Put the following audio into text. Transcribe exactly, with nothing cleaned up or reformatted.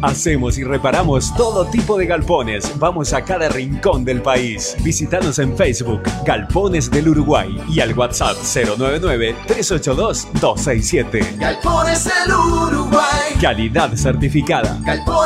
Hacemos y reparamos todo tipo de galpones. Vamos a cada rincón del país. Visítanos en Facebook, Galpones del Uruguay, y al WhatsApp cero nueve nueve, tres ocho dos, dos seis siete. Galpones del Uruguay. Calidad certificada. Galpones